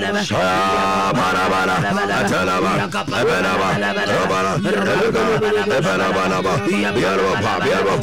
Parabara, Atalaba, Abenaba, Robara, Ebenaba, Biarba,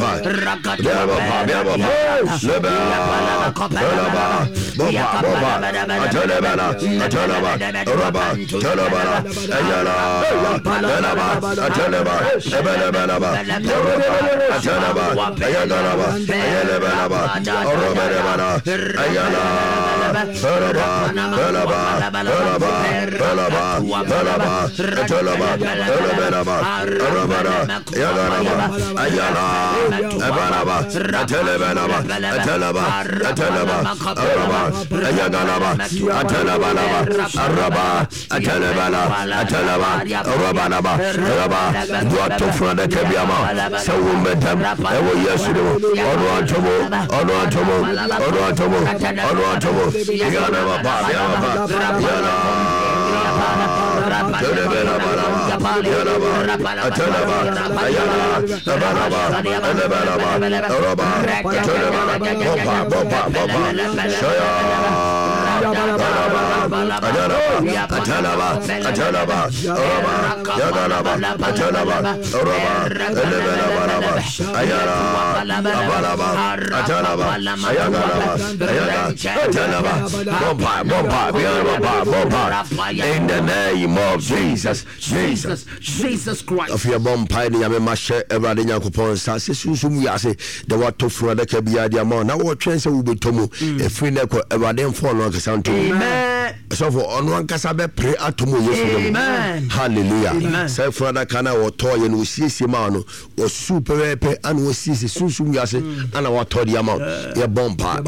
in the name of Jesus Christ. Of your bomb pie, I must share every Yakupon Sassi, we say the water for the Kabia Diamond. Now, what chance will be Tomu, a free neck or ever then for long Santo. So for on one Casabe, pray at Tomu. Amen. Hallelujah. Say for the Cana or Toy and we see Simano or Super and we see Susum Yase and our Todiamo, your bomba,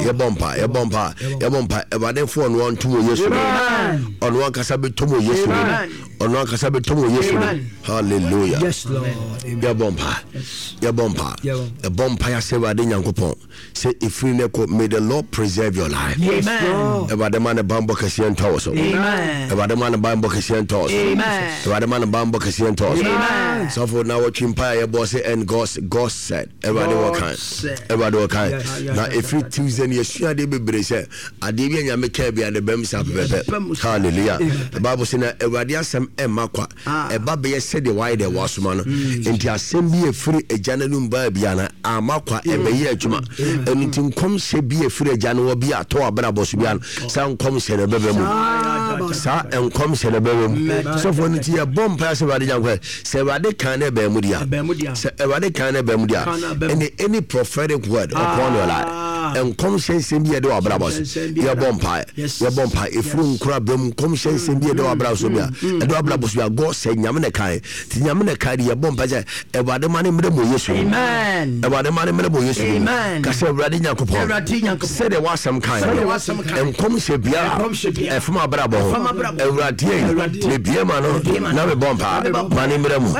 ever then for one 2 years on one Casabe Tomu yesterday. On one Casabe Tomu yesterday. Hallelujah. Yes, Lord. Your bomba. A bomba, say, I didn't go. Say, if you may the Lord preserve your life. Amen. About the man of Bambo Cassian Torso. Amen. About the man of Bambo Cassian Torso. Amen. About the man of Bambo Cassian Torso. Amen. So for now, what you empire boss and God said, everybody will kind. Everybody will kind. Now, if you Tuesday, you share the baby, say, I did make care be at the Bems up. Hallelujah. The Bible said, everybody some Emma, a baby said the why there was man. And the assembly a free a janelum babiana, a makwa, a beer juma. Anything comes, say be a free janel be a toa brabosian. Some comes in a baby. Sa and comes in a baby. So for the bomb pass about the young way, say, Rade can a bemudia. Rade can a bemudia. Any prophetic word upon your life. And conscience in the door brabos. Your bomb if you crab them, conscience in the door brabos. And door brabos, you are God saying Yamanekai, Yamanekai, your bomb paja, about the money memo, yes, amen. About the money memo, yes, amen. Castle Radina Copo said there was some kind, and conscience be from a brabo, a radier, the Biemano, now a bomba, money memo,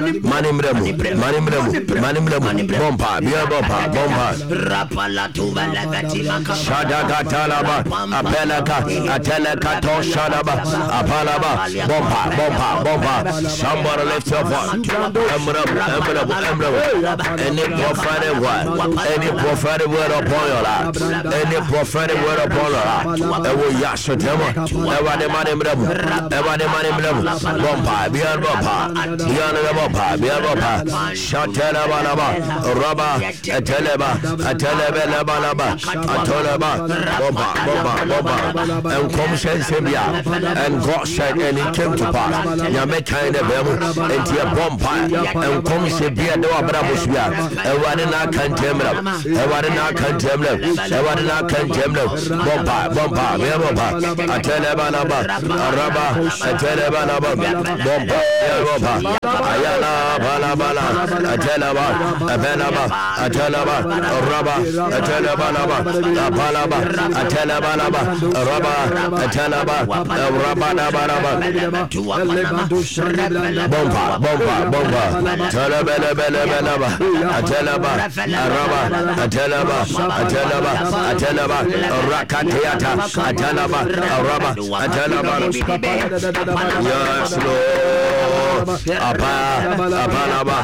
bomba, beer bomba, rapala to Shadaga Talaba, Apelaka, Atelaka, Toshadaba, Apalaba, Bomba. Somebody lift your voice. Any prophetic word upon your life. Any prophetic word upon your life. Ewo Yashatema, Ewa de Mani Bomba, Bian Bomba, Shatela Balaba, Roba, Ateleba, Atolaba, Bomba, and conscience and God said, and it came to pass. Yameka in the Bible, and Tia Bomba, and conscience be a door Brabusbia, and what in our contempt, and what in our contempt, and what in our contempt, Bomba, Ateleba, Araba, Ateleba, Bomba, Ayala, Balabala, Atelaba, Raba, Ateleba, Apalaba, Atelabalaba, Raba, Atelaba, Rabanabaraba, Bomba, Telebelebelebeleba, Atelaba, Araba, Atelaba, Rakatiata, Atelaba, Araba, yes, Lord, Apalaba,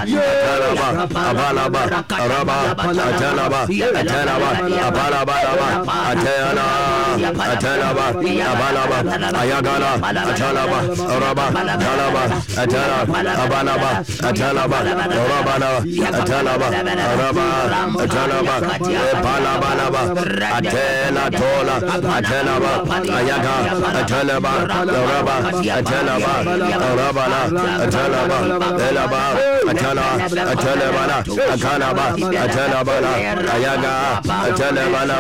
Araba, Atelaba, Apalaba, Atela, Atalaba, Abalaba, Ayagala, Atalaba, Raba, Talaba, Atalaba, Abalaba, Atalaba, Rabana, Atalaba, Raba, Atalaba, Palabalaba, Atela Tola, Atalaba, Ayaga, Atalaba, Raba, Atalaba, Rabana, Atalaba, Elaba, Atala, Atalabana, Akalaba, Atalabana, Ayaga, Atalabana,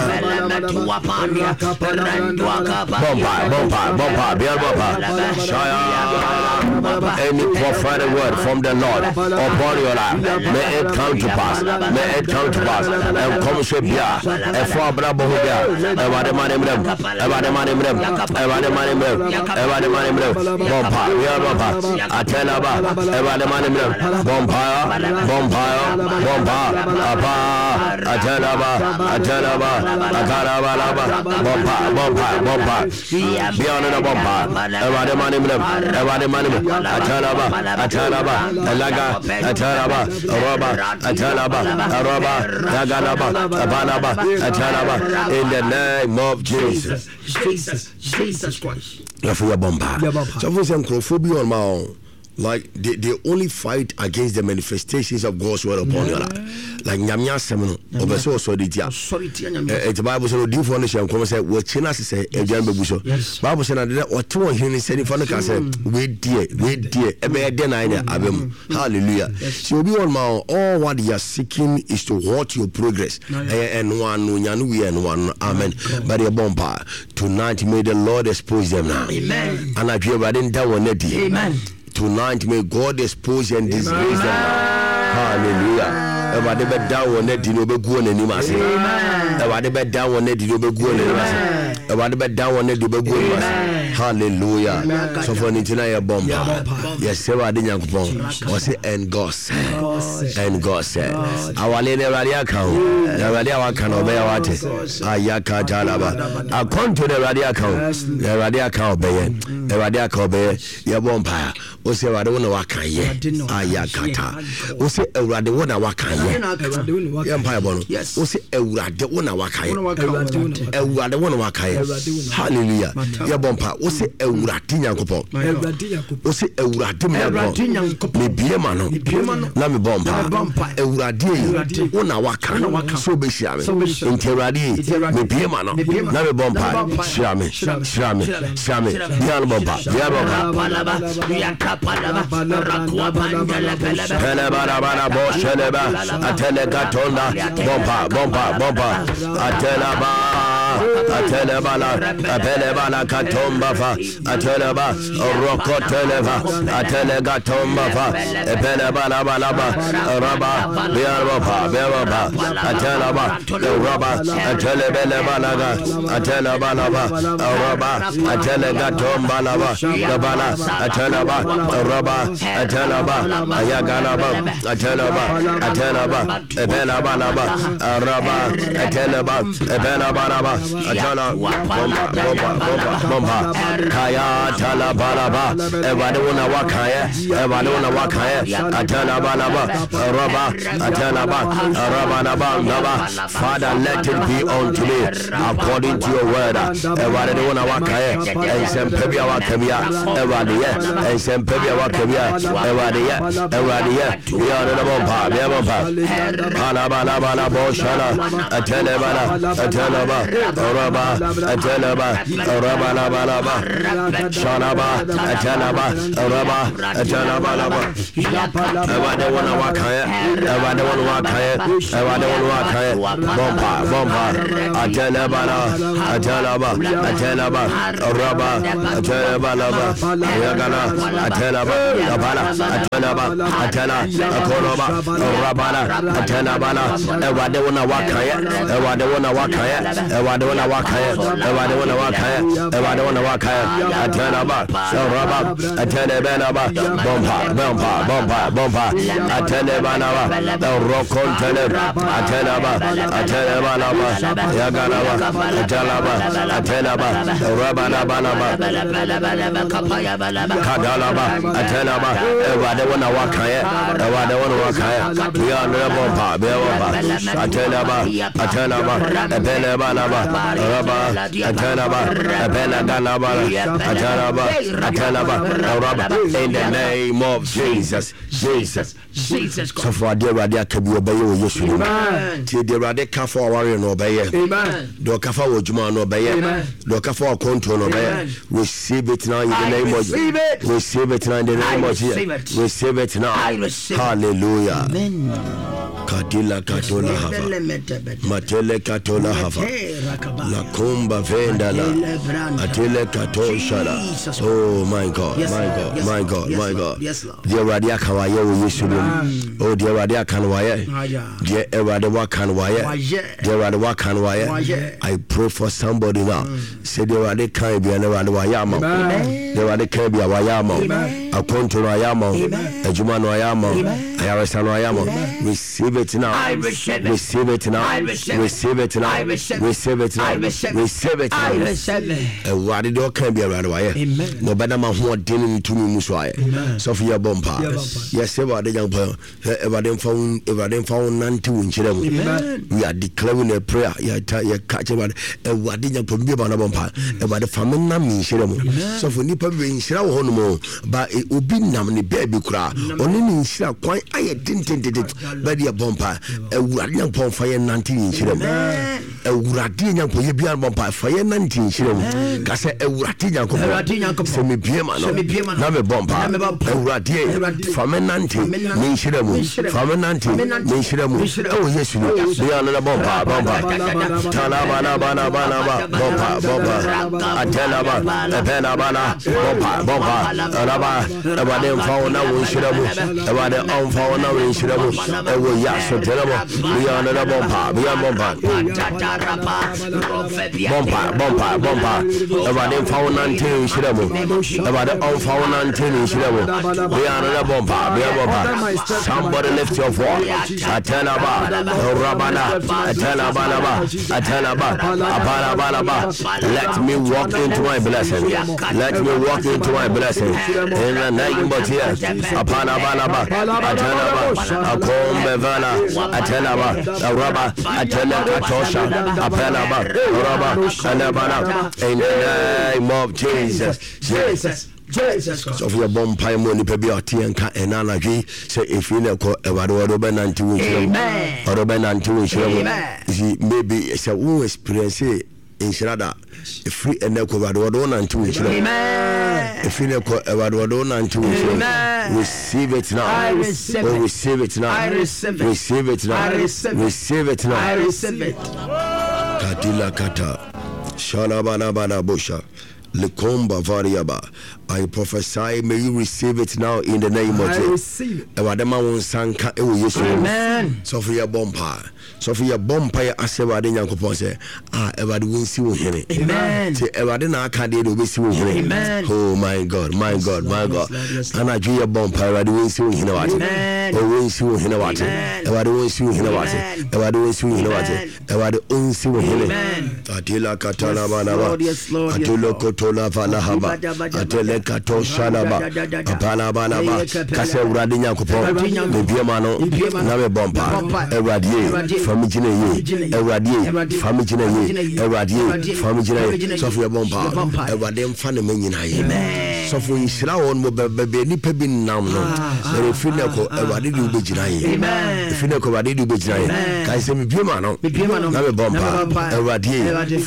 any prophetic word from the Lord upon your life, may it come to pass. May it come to pass. And come to be a for Brabo, about the money, about the money, about the money, about the money, Bompa, Atalaba, about the money, Bompire, Bompa, Apa, Atalaba, Atalaba, Akarabalaba, Bompa, beyond the Bompa, about the money, about the money, Atalaba, Alaga, Atalaba, Roba, Atalaba, Roba, Nagalaba, Abanaba, Atalaba, in the name of Jesus. Jesus Christ. For your bomba. So for some crophobia on my own. Like they only fight against the manifestations of God's word upon your life. Like Nyamya Semino, Obeso Soditia. The Bible says, "Do for nation." Come say, "What China say?" Ejan Bebuso. Bible says that what two he said in front of us. Wait dear. Ebe deny abem. Hallelujah. So be on my all what you are seeking is to watch your progress. And one one. Amen. But your bomba tonight, may the Lord expose them now. Amen. And I pray, but in that one, amen. Tonight, may God expose and disgrace them. Hallelujah. Everybody bet down on it, you know, be good and you must say. Everybody bet down on it, you know, be good and you must say. Everybody bet down on it, you be good. Hallelujah. So for Nitina, bomb. Yes, sir, I didn't come. Was it and God said? And God said, our lady Radia count. The Radia can obey what it. Ayaka Talaba. I come to the Radia count. The Radia can obey. The Radia can obey. Your bomb. Ose wade wona waka ye ayakata ose awurade wona waka ye empire bono ose awurade wona waka ye awurade wona waka ye hallelujah ye bompa ose awurade nyankopon ose awurade nyankopon me biema no na me bompa awurade wona waka so be shia me awurade me biema no na me bompa shia me dia bompa Pelebara Bosheleba Atelegatonda Bomba Atelebala Pelebala Katomba Ateleba Rokoteleva Atelegatomba Pelebala Balaba Raba Biarba Ateleba Raba Atelebalaga Atelebala Raba Atelegatomba Bala Ateleba Raba Atalaba Ayagalaba Atalaba Ebelabalaba Raba Atalaba Ebelabalaba Atala Bomba Kaya Talabalaba Evaduna Wakaya Atalabalaba Raba Atalaba Rabanaba Father, let it be unto me according to your word. Evaduna Wakaya and Sempebia Wakabia Evadia and Sempebia Wakabia Evadia we are the bomba Palabala Boshala Atelebala Raba Rabalabalaba Shalaba Atalaba Raba Atalabalaba Evaduna Wakaya Bomba Atalaba Raba Atalabalaba Yagana Atalaba Atala Akoroba Rabala Atalabala Evaduna Wakaya Atalaba Raba Atalabala Bomba Atalabalaba Rokonteleba Atalabalaba Yagalaba Atalaba Rabalabalaba Kadalaba Atalaba Evaduna Wakaya we are the bomba Atalaba Ebelebalaba Raba, Atanaba, Abela Ganaba, Atanaba, Atanaba, in the name of Jesus. Jesus. So for dear Radia can be obey you, yes, till the Radica for warrior no obey. Amen. Dokafa Wojuma no obey. Dokafa control no obey. Receive it now in the name of Jesus. Receive it now in the name of Jesus. Receive it now. Hallelujah. Amen. Kadila Katola Hava. Matele Katola Hava. La Kumba Vendala. Atele Katoshala. Oh my God, my God. Dear Radia Kawaye Yeshua. Oh dear Radia Kanwaye. Dear Eradewa Kanwaye. Dear Radewa Kanwaye. I pray for somebody now. Say dear Radia can be an Eradewayama. Dear Radia can be a Wayama. A Conto Wayama. A Jumano Wayama. Ayarasan Wayama. Receive it now. Receive it now. Receive it now. Receive it now. Receive it now. A Radido can be a Radawaya. No better man who are dealing to me Muswaya. Sophia Bompa. Yes, ever the young boy. Ever them found none to in Chile. We are declaring a prayer. You catch about a Wadian Pombiba Bompa. About the famine Nami Shiramo. So for Nipa being Shira Honomo, but it would be Namni baby cry. Only in Shira quite I didn't it by the Bompa. A Wadian Pom Fire 19 Shiramo. A Wadian Poyabian Bompa Fire 19 Shiramo. Cassa a Wadian Semi Piemano. Name Bompa. A Wadian famine 19 Nishiramu. Famine 19 Nishiramu. Oh, yes, you know. They are another Bompa. Talabana Bompa. Atenaba, Penabana, Bompa, Alaba, about them found now in Shiramu, about the unfound now in Shiramu, and we are so terrible. We are another Bompa, Bompa, about them found 19 in Shiramu, about the unfound 19 in Shiramu. We are another Bompa, somebody lift your voice. Atenaba, Rabana, Atenaba, let me walk into my blessing. Let me walk into my blessing. In the name of Jesus. Apanaba, Atenaba, Akombevana, Atenaba, Araba, Atenakatosha, Apenaba, Araba, Alabana. In the name of Jesus. So for your bomb pie money, baby, or tea and cat and anarchy. Say if you know about Ben to or Ben to maybe it's a woo experience in Shrada. If free and no cover and two inch. If you know about and two inch, receive it now. Receive it now. Receive it now. Receive it now. Katila Kata Shalabana Busha. Lekomba Variaba. I prophesy, may you receive it now in the name of Jesus. Amen. Sophia Bompa. Sophia Bompa, Aseva de Yankopose. Ever win see him. Amen. Evadina Kadi will be seen him. Oh my God. And I do a Bompa, ever win see him. Oh, win see him. Ever win see him. Ever win see him. Ever win see him. Atila Katana Banaba. Atilo Kotola Valahaba. Atele Kato Shalaba, Apalabalaba, Kasa Radinya Kupon, the Biamano, Nave Bompa, Eradier, Famigine, Eradier, Famigine, Eradier, Famigine, Sophia Bompa, Eradim Fanamina, so for Israel, baby, Pebin Namno, the Finaco, Eradidu Bijai, the Finaco Radidu Bijai, Kaisem Biamano, Nave Bompa, Eradier,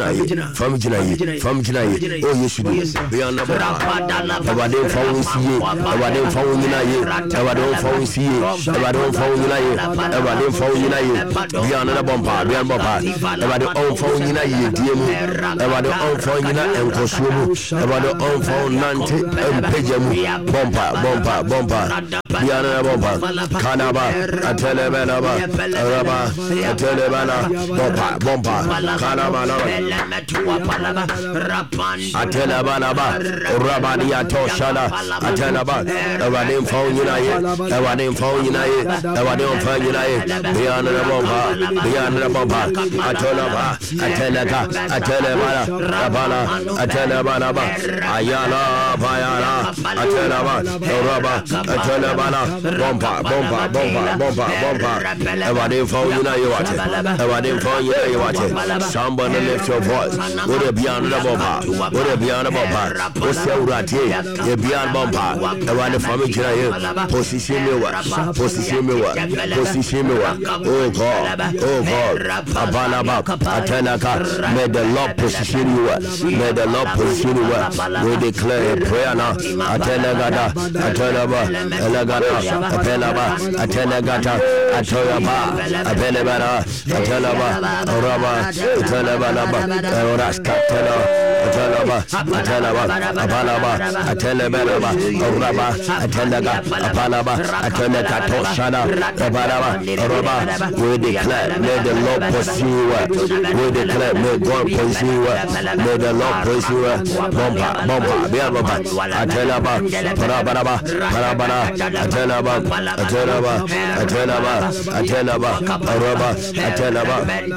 Famigine, oh, you should be on the Abadon found see, Abadon found United, Abadon found see, Abadon found United, Abadon found United, beyond the Bompa, beyond Bompa, Abadon found United, Abadon found United and Kosumu, Abadon found Nante and Pejamu, Bompa, beyond the Bompa, Kanaba, Atelebana, Araba, Atelebana, Bompa, Kanaba, Atelebana, Rabadia Toshana, Atanaba, Evadim Phone United, Evadim Phone United, Evadim Phone United, beyond the Bomba, Atonaba, Atelebana, Rabana, Atelebana, Ayala, Payana, Atelaba, Raba, Ateleba, Everybody for you know you watch it. Everybody for you know you watch it. Somebody lift your voice. Would it be on the bumper? Would it be on the bumper? What's your right here? You be on bumper. Everybody for me tonight. Position me what? Position me what? Position me what? Oh God. Oh God. Abanaba. Atenaka. May the Lord position you what? May the Lord position you what? We declare a prayer now. Atenagada. Atenaba. Elagada. Apenaba. Atenagata. Atoyaba. Apenabara. Atelaba. Oraba. Atelaba. Oraskatela. Atelaba. Atelaba. Apalaba. Atelaba. Oraba. Atelaga. Apalaba. Atelaka Toshana. Abalaba. Oraba. We declare, may the Lord pursue you. We declare, may God pursue you. May the Lord pursue you. Bomba. Bomba. Biababa. Atelaba. Parabaraba. Parabara. Atelaba. Atelaba. Atelaba. Atelaba. Oraba. Atelaba.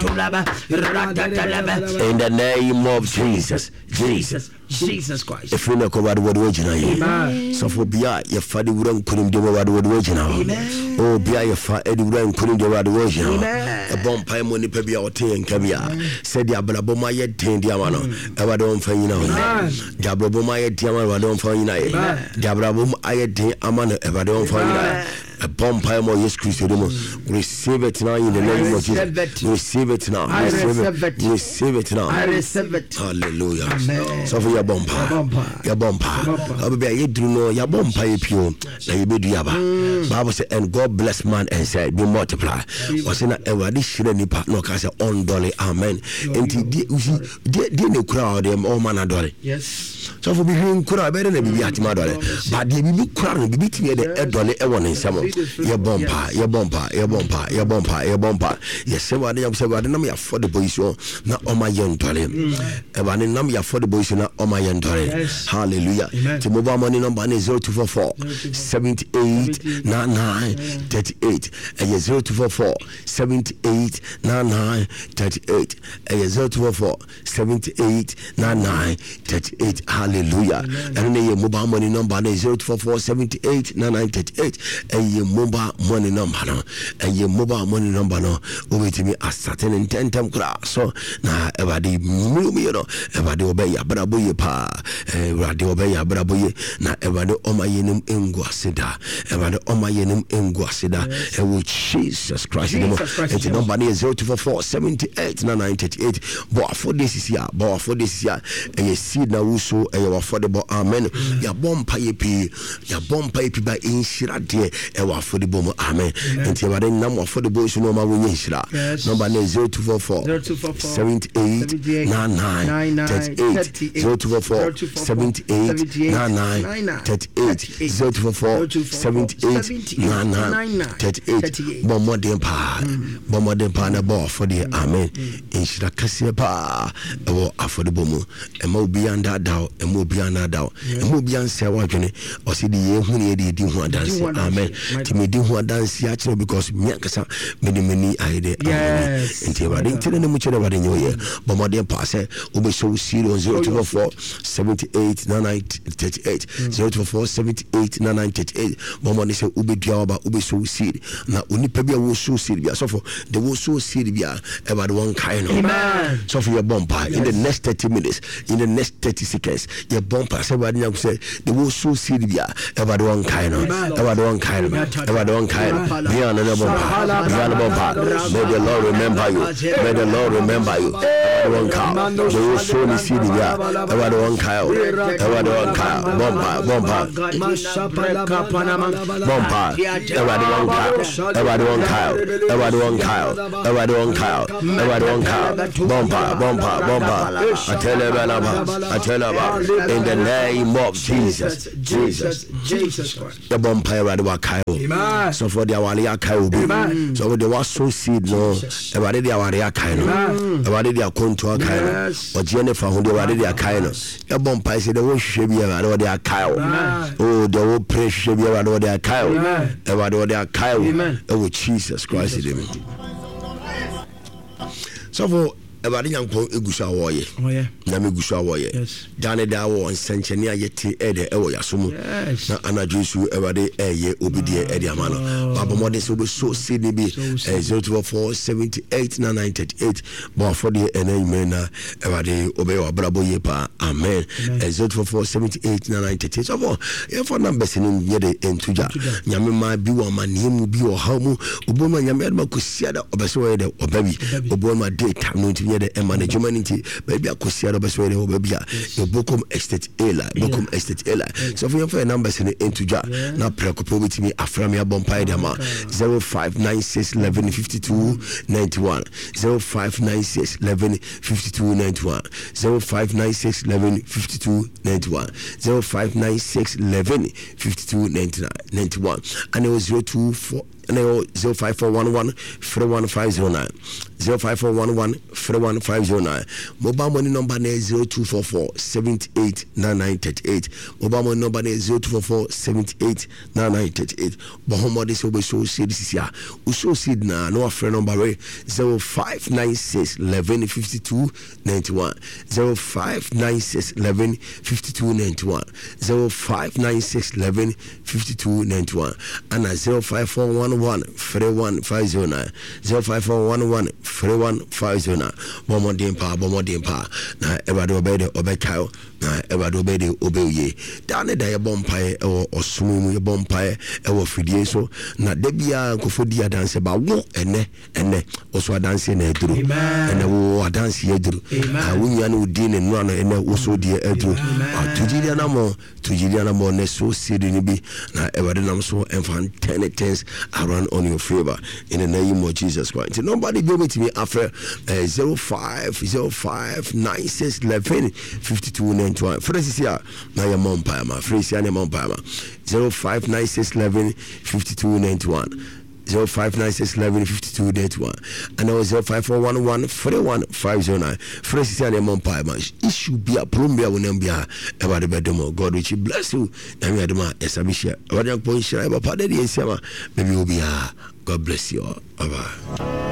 In the name of Jesus. Jesus Christ. If you know what we're doing, so for Bia, your father wouldn't couldn't do what we're doing. Oh, Bia, your father wouldn't couldn't do what we're doing. A bomb pie money pebby or tea and cabia said the Abraboma yet ten diamano. I don't find you know. Jabraboma yet diamano, I don't find you know. Jabrabom I yet amano, if I don't find you. A bomb pie more, yes, Christian. Receive it now in the name of Jesus. Receive it now. Receive it now. I receive it. Hallelujah. So for your bumper. Your bumper. I'll be a know your bumper if you be diaba. Bible said, and God bless man and said, be multiply. Was in a addition any partner cast on dolly. Amen. And didn't crowd them all man a dolly. Yes. So for being crowd better than be at my dolly. But they be crowd be beating the dolly everyone in summer. Your bumper. Yes, somebody I'm saying, I don't afford the boys, not on my young dolly. And I didn't afford the boys, not on my young dolly. Hallelujah. The mobile money number is 0244 78 99 38 and 0244 78 99 38 and 0244 78 99 38. Hallelujah. And then your mobile money number is 0244 78 99 38 and your mobile money number and your mobile money number no over to me a certain in 10 time class. So now everybody move you know everybody obey ya brabo ye pa everybody obey ya brabo ye na everybody oma yenim engwasida everybody oma yenim engwasida and with Jesus Christ and the number is 0244 78 99 38. But for this is here and you see now also and you affordable amen ya bompa ye by inshira de and affordable amen and you are the number for the boys no ma we inshira number is 0244 78 99 38 0244 78 99 38 0244 78 99 38. Bomodem pa na bo for the amen inshira kase pa e wo affordable mu e ma obi anda daw e ma obi anda daw e ma obi anse wadwene o se di ye hu ne di hu adanse amen ti me di hu adanse a kire because me akasa me de mani aide amen enti ba den tene mu kire ba den yoye bomodem pa se obi so 024 78 99 38 024 78 99 38 bomodem se obi dia ba obi so seed na onipa bia wo so seed bia so for the wo so seed bia e ba the one kind of amen. So for your bumper in the next 30 minutes, in the next 30 seconds, your bumper somebody say the wo so seed bia e ba the one kind of be on another bumper. May the Lord remember you. May the Lord remember you. The one cow. The wo so the seed bia e ba the one cow. Bumper. I tell about in the name of Jesus Christ. The bumper radio Kyle. So for the Awalia Kyle. So they was so seed no about the Awalia Kyle. About the Contour Kyle. Or Jennifer who they were the Kyle. The bumper said the whole should be about the Kyle. Oh, the whole prayer should be about the Kyle. About the Kyle. Oh, Jesus Christ. So for everybody nyankopon egusa woye na megusa woye dane da wo nsenchene ayete ede ewo yasomu na anajusu everybody eye obidie ede amano baba modern so be so cdb 024789938 bo for the enemy na everybody obey obrabo ye pa amen 024789938 so for your number sinin yede entuja nyame ma bi wo maniemu bi wo hamu oboma nyame ma kosia da obeso yede obabi oboma data no nti the management baby akosia do beso yede obabi a bokom estate ela so for your number sinin entuja na prekopo bitimi aframe abompa de ma 0596115291 0596115291 0596115291 0596115291 and it was 024 and 05411 31509 05411 31509 mobile money number 0244 789938 mobile money number 0244 789938 Bohomodi so be so see this ya uso seed na no friend number 0596 1152 91 0596 1152 91 0596 1152 91 and 05411 31509 05411 31509 bomodin pa na everybody obey the obekayo na everybody obey the obeye dane da ye bompae e osumu ye bompae e wo fidie so na da bia nkofodi adanse ba wo ene oso adanse na eduru ene wo adanse eduru awunya na udi ne no ene wo so die eduru tujilia na mo ne so sidi ni bi na everybody nam so enfan 10 things around on your favor in the name of Jesus Christ. Nobody go with me after 0596115291. Fresh here na your mom pama. Fresh here na mom pama. 0596115291. 0596115291 and 05411 31509. Fresh is your mom pama. It should be a plumbia when be about the bedroom. God which bless you. And we are the man established. What young point shall I have a party? Maybe will be God bless you all. Bye bye.